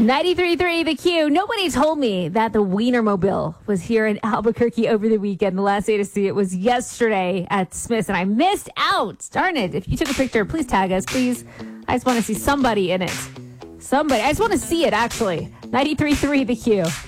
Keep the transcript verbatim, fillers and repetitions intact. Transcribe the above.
ninety-three point three The Q. Nobody told me that the Wienermobile was here in Albuquerque over the weekend. The last day to see it was yesterday at Smith's, and I missed out. Darn it. If you took a picture, please tag us, please. I just want to see somebody in it. Somebody. I just want to see it, actually. ninety-three point three The Q.